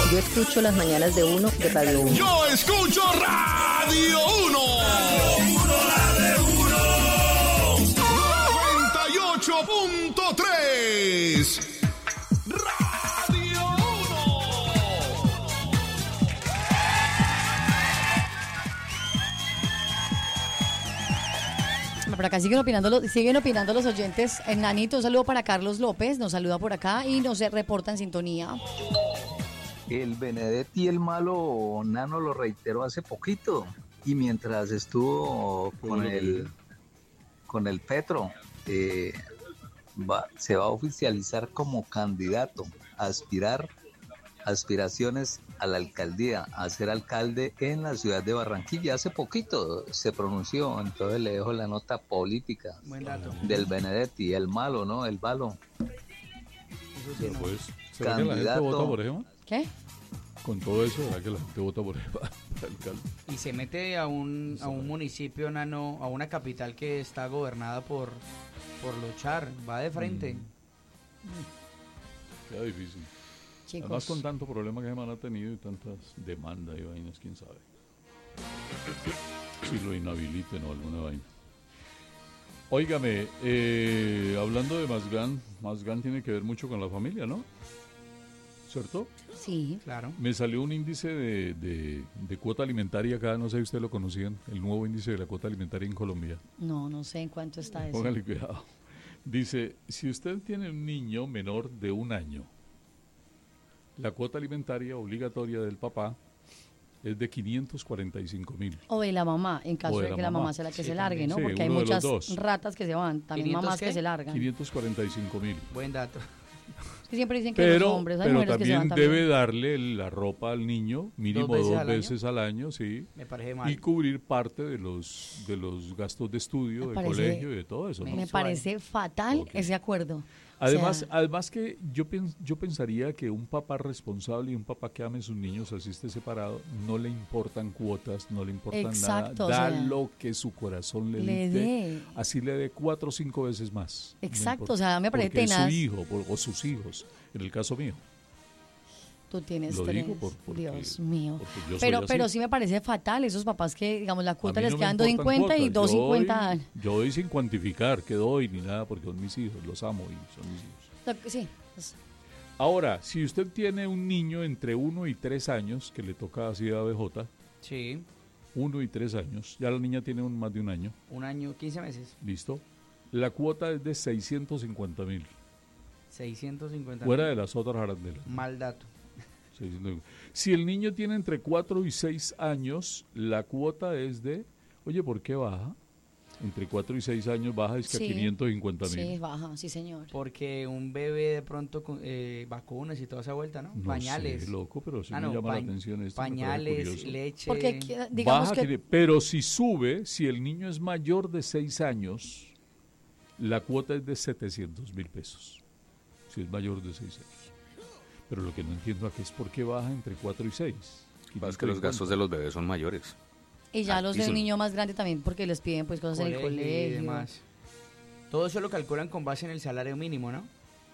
Yo escucho las mañanas de uno de Radio 1. Yo escucho Radio 1. Radio 1, la de 1. 98.3. Radio 1. Por acá siguen opinando los oyentes. Nanito, un saludo para Carlos López, nos saluda por acá y nos reporta en sintonía. El Benedetti, el malo, Nano lo reiteró hace poquito, y mientras estuvo con el Petro, se va a oficializar como candidato a aspiraciones a la alcaldía, a ser alcalde en la ciudad de Barranquilla. Hace poquito se pronunció, entonces le dejo la nota política del Benedetti, el malo, ¿no? El malo. Pero pues, ¿será que la gente vota por eso? ¿Qué? Con todo eso, ¿será que la gente vota por eso para alcalde? Y se mete a un municipio, Nano, a una capital que está gobernada por luchar, va de frente. Queda difícil. Chicos. Además, con tanto problema que se han tenido y tantas demandas y vainas, quién sabe. Si lo inhabiliten o alguna vaina. Óigame, hablando de Mazgán tiene que ver mucho con la familia, ¿no? ¿Cierto? Sí, claro. Me salió un índice de cuota alimentaria acá, no sé si ustedes lo conocían, el nuevo índice de la cuota alimentaria en Colombia. No sé en cuánto está eso. Póngale cuidado. Dice, si usted tiene un niño menor de 1 año, la cuota alimentaria obligatoria del papá es de 545.000. O de la mamá, en caso de que la mamá sea la que se largue, ¿no? Sí, porque hay muchas ratas que se van, también mamás que se largan. 545.000. Buen dato. Que siempre dicen que los hombres, hay mujeres que se van también debe darle la ropa al niño mínimo 2 veces al año, sí. Me parece mal. Y cubrir parte de los gastos de estudio, de colegio y de todo eso, ¿no? Me parece fatal ese acuerdo. Además que yo pensaría que un papá responsable y un papá que ame a sus niños, así esté separado, no le importan cuotas, no le importan nada, da lo que su corazón le dé, así le dé 4 o 5 veces más. Exacto, no o sea, me parece tenaz. Porque es su hijo o sus hijos, en el caso mío. Tú tienes lo 3. Digo porque, Dios mío. Pero sí me parece fatal esos papás que, digamos, la cuota les quedan 2.50 y 2.50. Yo doy sin cuantificar qué doy ni nada, porque son mis hijos, los amo y son mis hijos. Sí. Ahora, si usted tiene un niño entre 1 y 3 años, que le toca así a BJ, sí. 1 y 3 años, ya la niña tiene más de 1 año. 1 año, 15 meses. Listo. La cuota es de 650.000. 650.000. Fuera de las otras arandelas. Mal dato. Si el niño tiene entre 4 y 6 años, la cuota es de, oye, ¿por qué baja? Entre 4 y 6 años baja es que a 550.000. Sí, baja, sí señor. Porque un bebé de pronto vacunas y toda esa vuelta, ¿no? Pañales. Sé, loco, pero sí me llama la atención esto. Pañales, leche. Porque digamos baja, que... Pero si sube, si el niño es mayor de 6 años, la cuota es de 700.000 pesos. Si es mayor de 6 años. Pero lo que no entiendo aquí es por qué baja entre 4 y 6. Es que los gastos de los bebés son mayores. Y ya los de un niño más grande también, porque les piden pues cosas en el colegio. Y demás. Todo eso lo calculan con base en el salario mínimo, ¿no?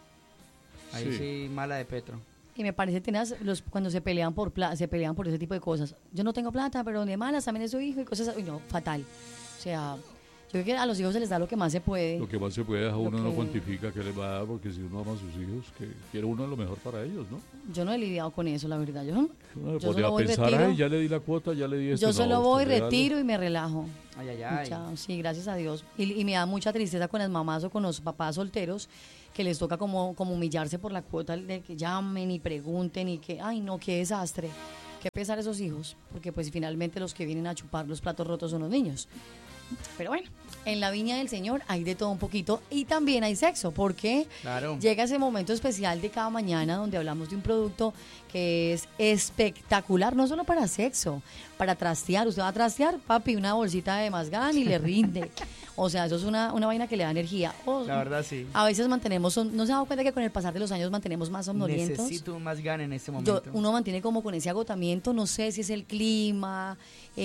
Ahí sí mala de Petro. Y me parece tenaz cuando se pelean por ese tipo de cosas. Yo no tengo plata, pero de malas también es su hijo y cosas. Uy, no, fatal. O sea, yo creo que a los hijos se les da lo que más se puede. Lo que más se puede, a uno no cuantifica qué les va a dar, porque si uno ama a sus hijos, que quiere uno lo mejor para ellos, ¿no? Yo no he lidiado con eso, la verdad. Yo podría pensar, ay, ya le di la cuota, ya le di esto. Yo solo voy, retiro y me relajo. Ay. Chao, sí, gracias a Dios. Y me da mucha tristeza con las mamás o con los papás solteros que les toca como humillarse por la cuota de que llamen y pregunten y que, ay no, qué desastre. Qué pesar esos hijos, porque pues finalmente los que vienen a chupar los platos rotos son los niños. Pero bueno, en la viña del Señor hay de todo un poquito y también hay sexo, porque llega ese momento especial de cada mañana donde hablamos de un producto que es espectacular, no solo para sexo, para trastear. Usted va a trastear, papi, una bolsita de Mazgán y le rinde. O sea, eso es una vaina que le da energía. La verdad, sí. A veces ¿no se ha dado cuenta que con el pasar de los años mantenemos más somnolientos? Necesito un Mazgán en este momento. Uno mantiene como con ese agotamiento, no sé si es el clima,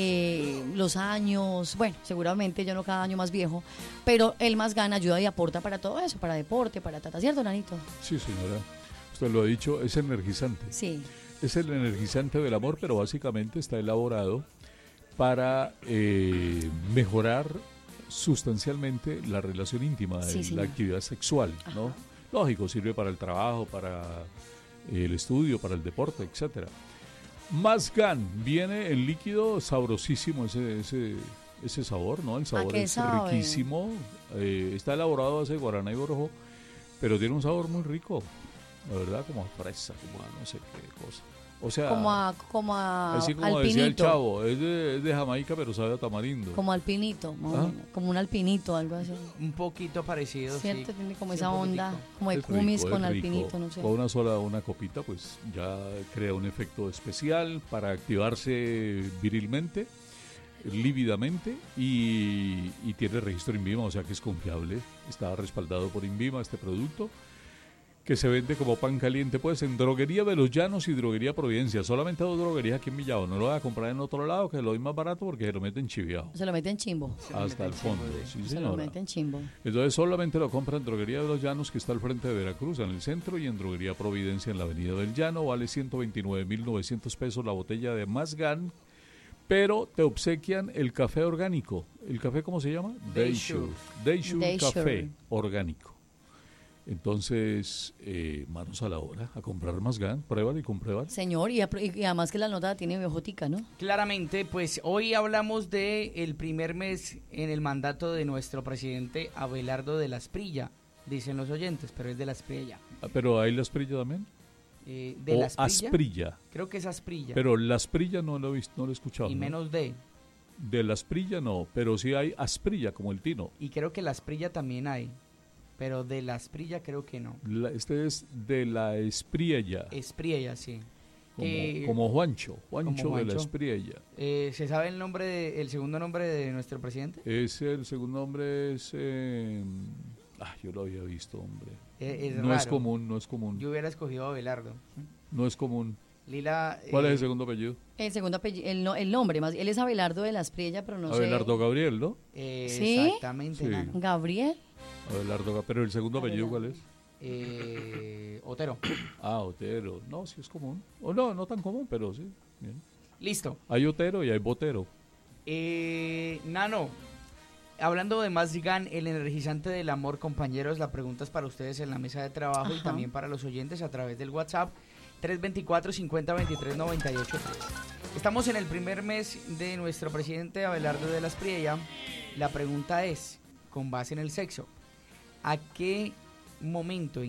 los años, bueno, seguramente yo no cada año más viejo, pero el Mazgán ayuda y aporta para todo eso, para deporte, para tata, ¿cierto, Nanito? Sí, señora. Usted lo ha dicho, es energizante. Sí. es el energizante del amor, pero básicamente está elaborado para mejorar sustancialmente la relación íntima, la actividad sexual, ¿no? Ajá. Lógico, sirve para el trabajo, para el estudio, para el deporte, etcétera. Mazgan viene en líquido, sabrosísimo ese sabor, ¿no? El sabor es riquísimo, está elaborado a base de guaraná y borojo, pero tiene un sabor muy rico, la verdad, como a fresa, como a no sé qué cosa. O sea, como a así como alpinito. Decía el chavo, es de Jamaica, pero sabe a tamarindo. Como alpinito, como un alpinito, algo así. Un poquito parecido, ¿cierto? Sí. Tiene como esa onda, como de kumis con alpinito, no sé. Con una copita, pues ya crea un efecto especial para activarse virilmente, lívidamente, y tiene registro INVIMA, o sea que es confiable. Está respaldado por INVIMA este producto, que se vende como pan caliente, pues en Droguería de los Llanos y Droguería Providencia. Solamente 2 droguerías aquí en Villavo. No lo voy a comprar en otro lado, que lo doy más barato porque se lo meten chiviado. Se lo meten chimbo. Hasta el fondo, sí, se lo meten chimbo. Entonces solamente lo compran en Droguería de los Llanos, que está al frente de Veracruz, en el centro, y en Droguería Providencia, en la Avenida del Llano. Vale 129.900 pesos la botella de Mazgan, pero te obsequian el café orgánico. ¿El café cómo se llama? Daysure Café orgánico. Entonces, manos a la obra, a comprar Mazgan, pruébalo y compruébalo. Señor, y además que la nota tiene viejotica, ¿no? Claramente, pues hoy hablamos de el primer mes en el mandato de nuestro presidente Abelardo de la Espriella, dicen los oyentes, pero es de la Espriella. ¿Pero hay la Espriella también? De la Espriella. Asprilla. Creo que es Asprilla. Pero la Asprilla no lo he visto, no lo he escuchado. Y ¿no? menos de. De la Asprilla no, pero sí hay Asprilla, como el Tino. Y creo que la Asprilla también hay. Pero de la Espriella creo que no. Este es de la Espriella. Espriella, sí. Como Juancho de la Espriella. ¿Se sabe el segundo nombre de nuestro presidente? El segundo nombre es... yo lo había visto, hombre. No raro. No es común. Yo hubiera escogido a Abelardo. No es común. Lila, ¿Cuál es el segundo apellido? El segundo apellido, el nombre más. Él es Abelardo de la Espriella, pero no sé. Abelardo Gabriel, ¿no? ¿Sí? Exactamente. Sí. ¿Gabriel? Abelardo, pero el segundo apellido, ¿cuál es? Otero. Otero. No, sí es común. O no tan común, pero sí. Bien. Listo. Hay Otero y hay Botero. Nano, hablando de Mazgan, el energizante del amor, compañeros, la pregunta es para ustedes en la mesa de trabajo. Ajá. Y también para los oyentes a través del WhatsApp 324-5023-98. Estamos en el primer mes de nuestro presidente Abelardo de la Espriella. La pregunta es, con base en el sexo, ¿en qué momento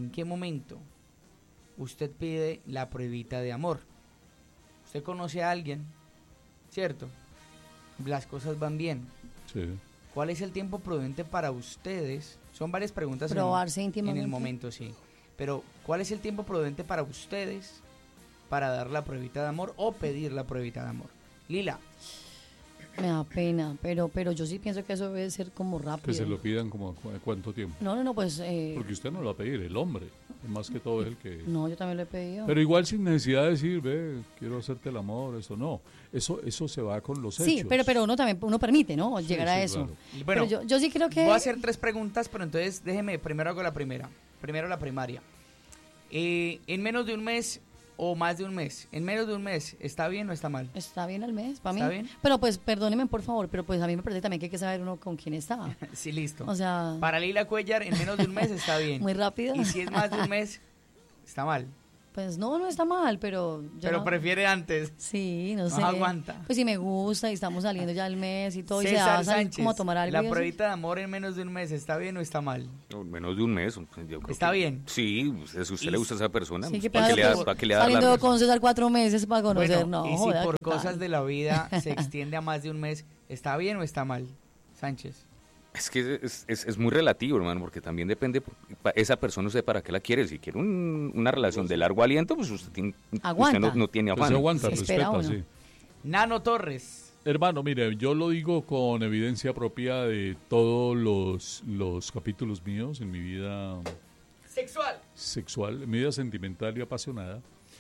usted pide la pruebita de amor? Usted conoce a alguien, ¿cierto? Las cosas van bien. Sí. ¿Cuál es el tiempo prudente para ustedes? Son varias preguntas. Probarse íntimamente. En el momento, sí. Pero, ¿cuál es el tiempo prudente para ustedes para dar la pruebita de amor o pedir la pruebita de amor? Lila. Me da pena, pero yo sí pienso que eso debe ser como rápido. Que se lo pidan como ¿cuánto tiempo? No, pues... Porque usted no lo va a pedir, el hombre. Más que todo es el que... No, yo también lo he pedido. Pero igual sin necesidad de decir, quiero hacerte el amor, eso no. Eso se va con los hechos. Sí, pero uno también permite, ¿no? Llegar a eso. Claro. Bueno, pero yo sí creo que... Voy a hacer 3 preguntas, pero entonces déjeme, primero hago la primera. Primero la primaria. En menos de un mes... o más de un mes, en menos de un mes, ¿está bien o está mal? Está bien al mes, para mí. ¿Está bien? Pero pues, perdóneme por favor, pero pues a mí me parece también que hay que saber uno con quién está. Sí, listo. O sea... Para Lila Cuellar, en menos de un mes está bien. Muy rápido. Y si es más de un mes, está mal. Pues no está mal, pero... Pero prefiere antes. Sí, no sé. No aguanta. Pues si me gusta y estamos saliendo ya al mes y todo, César y se da Sánchez, como a tomar algo. La pruebita de amor en menos de un mes, ¿está bien o está mal? No, menos de un mes. Yo creo ¿Está bien? Sí, si usted le gusta a esa persona, sí, ¿para qué le da saliendo con César 4 meses para conocer, bueno, no. Y joder, si por cosas de la vida se extiende a más de un mes, ¿está bien o está mal, Sánchez? Es que es muy relativo, hermano, porque también depende, esa persona usted para qué la quiere. Si quiere una relación de largo aliento, pues usted no tiene afán. Pues se aguanta, respeta, sí. Nano Torres. Hermano, mire, yo lo digo con evidencia propia de todos los capítulos míos en mi vida sexual, en mi vida sentimental y apasionada,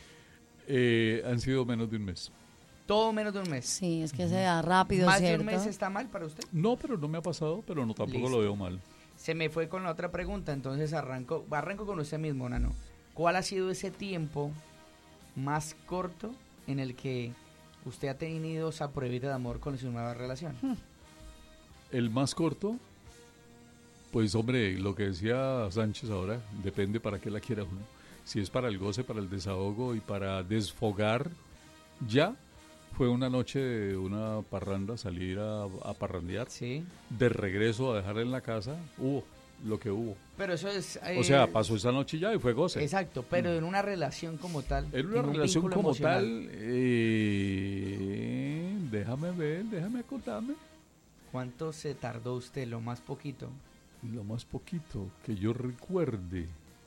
han sido menos de un mes. Todo menos de un mes. Sí, es que se da rápido, ¿Más ¿cierto? de un mes está mal para usted? No, pero no me ha pasado, pero no tampoco lo veo mal. Se me fue con la otra pregunta, entonces arranco con usted mismo, Nano. ¿Cuál ha sido ese tiempo más corto en el que usted ha tenido esa pruebita de amor con su nueva relación? El más corto, pues hombre, lo que decía Sánchez ahora, depende para qué la quiera uno. Si es para el goce, para el desahogo y para desfogar, ya fue una noche de una parranda, salir a parrandear. Sí. De regreso a dejarla en la casa, hubo lo que hubo. Pero eso es... o sea, pasó esa noche ya y fue goce. Exacto, pero en una relación como tal. En una relación como emocional, tal, déjame ver, déjame acordarme. ¿Cuánto se tardó usted, lo más poquito? Lo más poquito, que yo recuerde,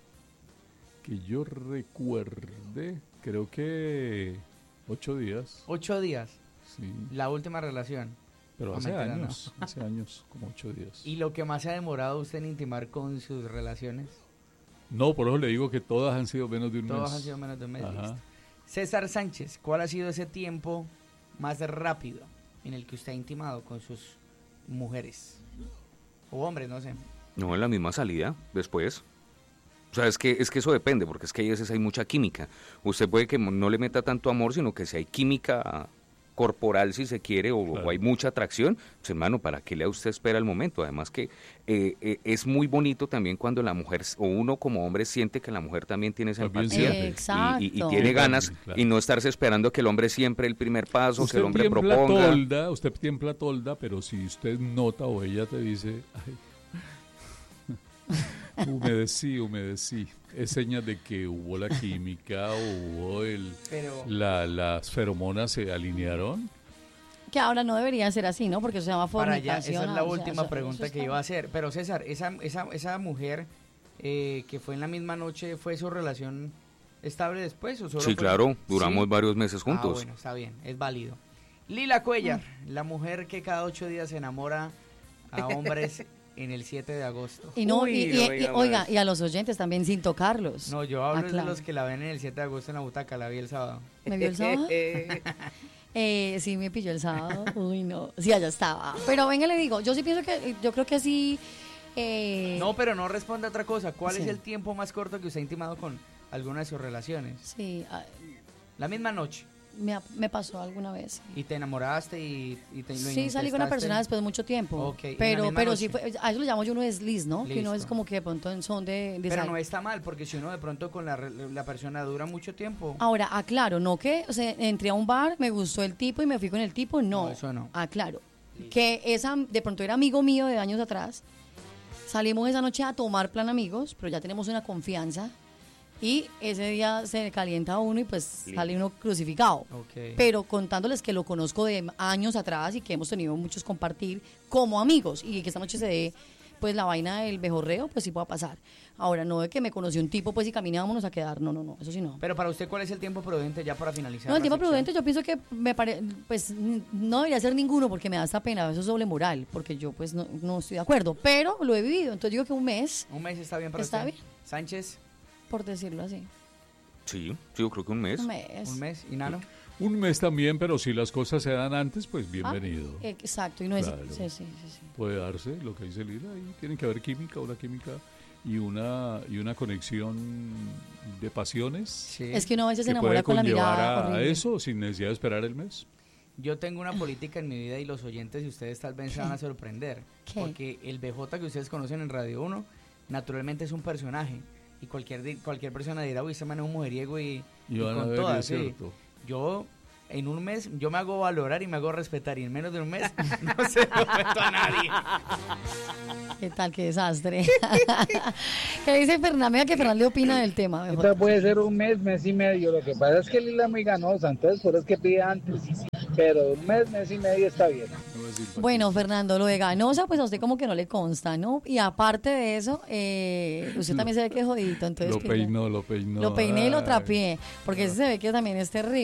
creo que 8 días. 8 días. Sí. La última relación. Pero hace años, como 8 días. ¿Y lo que más se ha demorado usted en intimar con sus relaciones? No, por eso le digo que todas han sido menos de un mes. Todas han sido menos de un mes, listo. César Sánchez, ¿cuál ha sido ese tiempo más rápido en el que usted ha intimado con sus mujeres? O hombres, no sé. No, en la misma salida, después. O sea, es que eso depende, porque es que a veces hay mucha química. Usted puede que no le meta tanto amor, sino que si hay química corporal, si se quiere, o hay mucha atracción, pues hermano, ¿para qué le a usted espera el momento? Además que es muy bonito también cuando la mujer, o uno como hombre siente que la mujer también tiene esa empatía y tiene ganas, y no estarse esperando que el hombre siempre el primer paso, usted que el hombre proponga. Usted tiembla tolda, pero si usted nota o ella te dice, humedecí, es señal de que hubo la química, hubo las feromonas se alinearon. Que ahora no debería ser así, ¿no? Porque eso se llama fornicación. Esa es la última pregunta que iba a hacer. Pero César, esa mujer que fue en la misma noche, ¿fue su relación estable después? ¿O solo sí, claro, duramos varios meses juntos. Bueno, está bien, es válido. Lila Cuellar, la mujer que cada 8 días se enamora a hombres en el 7 de agosto. Y oiga, y a los oyentes también sin tocarlos. No, yo hablo de los que la ven en el 7 de agosto en la butaca, la vi el sábado. ¿Me vio el sábado? Sí, me pilló el sábado. Uy, no. Sí, allá estaba. Pero venga, le digo, yo creo que sí. No, pero no responde a otra cosa. ¿Cuál es el tiempo más corto que usted ha intimado con alguna de sus relaciones? Sí. La misma noche. Me pasó alguna vez. ¿Y te enamoraste y te lo Sí, salí con una persona después de mucho tiempo. Okay. Pero sí fue, a eso lo llamo yo uno desliz, ¿no? Listo. Que uno es como que de pronto en son de pero no está mal, porque si uno de pronto con la persona dura mucho tiempo. Ahora, aclaro, no que, o sea, entré a un bar, me gustó el tipo y me fui con el tipo, no. No, eso no. Aclaro. Que de pronto era amigo mío de años atrás. Salimos esa noche a tomar plan amigos, pero ya tenemos una confianza. Y ese día se calienta uno y pues sale uno crucificado. Okay. Pero contándoles que lo conozco de años atrás y que hemos tenido muchos compartir como amigos y que esta noche se dé pues la vaina del bejorreo, pues sí pueda pasar. Ahora, no de que me conoció un tipo pues y caminábamos a quedar, no, eso sí no. Pero para usted, ¿cuál es el tiempo prudente ya para finalizar? No, el tiempo prudente yo pienso que pues no debería ser ninguno porque me da esta pena, eso es doble moral, porque yo pues no estoy de acuerdo, pero lo he vivido, entonces digo que un mes. Un mes está bien para usted. Está bien. Sánchez. Por decirlo así. Sí, yo creo que un mes. Un mes, ¿y Nano? Un mes también, pero si las cosas se dan antes, pues bienvenido. Exacto, y no es... Claro. Sí. Puede darse, lo que dice Lila, y tiene que haber química y una conexión de pasiones. Sí. Es que uno a veces se enamora con la mirada horrible. A eso sin necesidad de esperar el mes. Yo tengo una política en mi vida y los oyentes y ustedes tal vez se van a sorprender. ¿Qué? Porque el BJ que ustedes conocen en Radio 1 naturalmente es un personaje. Y cualquier persona dirá, uy, ese man es un mujeriego y con todas. Sí. Yo, en un mes, yo me hago valorar y me hago respetar. Y en menos de un mes, no se lo respeto a nadie. ¿Qué tal? ¡Qué desastre! ¿Qué dice Fernando? Mira que Fernando le opina del tema. Esto puede ser un mes y medio. Lo que pasa es que Lila es muy ganosa, entonces por eso es que pide antes. Pero un mes y medio está bien. Bueno, Fernando, lo de ganosa, pues a usted como que no le consta, ¿no? Y aparte de eso, usted también se ve que es jodidito. Entonces lo peinó. Lo peiné y lo trapié, porque ese se ve que también es terrible.